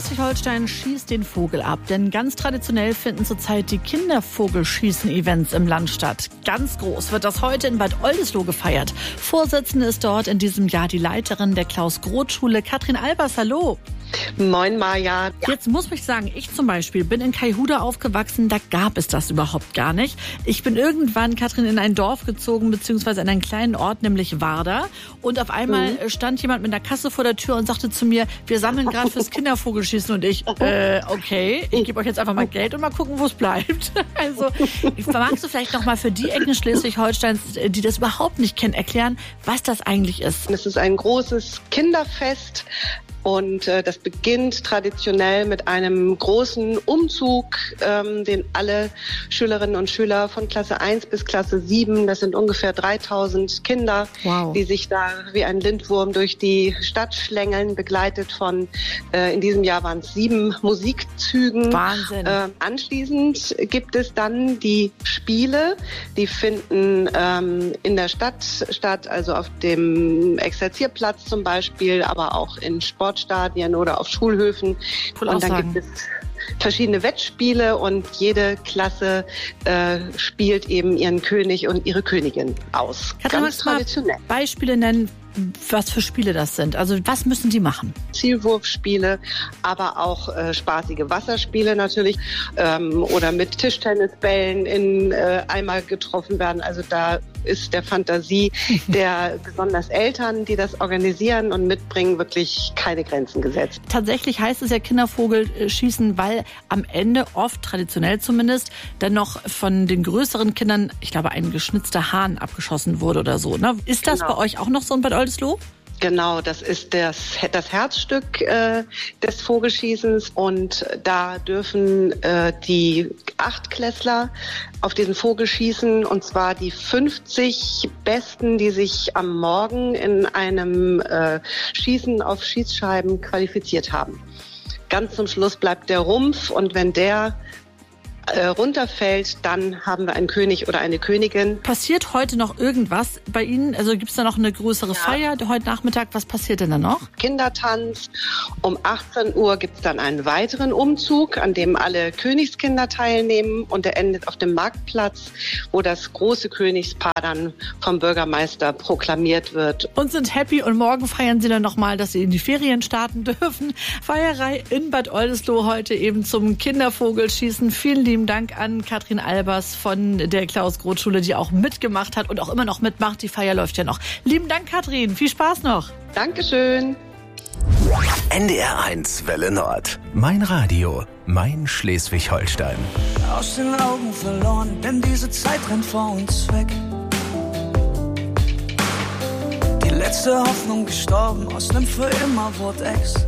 Schleswig-Holstein schießt den Vogel ab, denn ganz traditionell finden zurzeit die Kindervogelschießen-Events im Land statt. Ganz groß wird das heute in Bad Oldesloe gefeiert. Vorsitzende ist dort in diesem Jahr die Leiterin der Klaus-Groth-Schule, Katrin Albers. Hallo. Moin, Maja. Jetzt muss ich sagen, ich zum Beispiel bin in Kaihuda aufgewachsen, da gab es das überhaupt gar nicht. Ich bin irgendwann, Katrin, in ein Dorf gezogen, beziehungsweise in einen kleinen Ort, nämlich Warda. Und auf einmal stand jemand mit einer Kasse vor der Tür und sagte zu mir, wir sammeln gerade fürs Kindervogelschießen. Und ich, okay, ich gebe euch jetzt einfach mal Geld und mal gucken, wo es bleibt. Also, magst du vielleicht noch mal für die Ecken Schleswig-Holsteins, die das überhaupt nicht kennen, erklären, was das eigentlich ist? Es ist ein großes Kinderfest. Und das beginnt traditionell mit einem großen Umzug, den alle Schülerinnen und Schüler von Klasse 1 bis Klasse 7, das sind ungefähr 3000 Kinder, die sich da wie ein Lindwurm durch die Stadt schlängeln, begleitet von, in diesem Jahr waren es 7 Musikzügen. Wahnsinn. Anschließend gibt es dann die Spiele, die finden in der Stadt statt, also auf dem Exerzierplatz zum Beispiel, aber auch in Sportstadien oder auf Schulhöfen. Und dann gibt es verschiedene Wettspiele und jede Klasse spielt eben ihren König und ihre Königin aus. Katrin, ganz traditionell. Beispiele nennen, was für Spiele das sind. Also was müssen die machen? Zielwurfspiele, aber auch spaßige Wasserspiele natürlich oder mit Tischtennisbällen in Eimer getroffen werden. Also da ist der Fantasie der besonders Eltern, die das organisieren und mitbringen, wirklich keine Grenzen gesetzt. Tatsächlich heißt es ja Kindervogelschießen, weil am Ende oft, traditionell zumindest, dann noch von den größeren Kindern, ich glaube, ein geschnitzter Hahn abgeschossen wurde oder so. Ne? Ist das bei euch auch noch so in Bad Oldesloe? Genau, das ist das Herzstück des Vogelschießens und da dürfen die Achtklässler auf diesen Vogel schießen und zwar die 50 Besten, die sich am Morgen in einem Schießen auf Schießscheiben qualifiziert haben. Ganz zum Schluss bleibt der Rumpf und wenn der runterfällt, dann haben wir einen König oder eine Königin. Passiert heute noch irgendwas bei Ihnen? Also gibt es da noch eine größere Feier heute Nachmittag? Was passiert denn da noch? Kindertanz. Um 18 Uhr gibt es dann einen weiteren Umzug, an dem alle Königskinder teilnehmen und der endet auf dem Marktplatz, wo das große Königspaar dann vom Bürgermeister proklamiert wird. Und sind happy und morgen feiern Sie dann nochmal, dass Sie in die Ferien starten dürfen. Feierei in Bad Oldesloe heute eben zum Kindervogelschießen. Vielen lieben Dank an Katrin Albers von der Klaus-Groth-Schule, die auch mitgemacht hat und auch immer noch mitmacht. Die Feier läuft ja noch. Lieben Dank, Katrin. Viel Spaß noch. Dankeschön. NDR1 Welle Nord. Mein Radio. Mein Schleswig-Holstein. Aus den Augen verloren, denn diese Zeit rennt vor uns weg. Die letzte Hoffnung gestorben, aus nem für immer Wort Ex.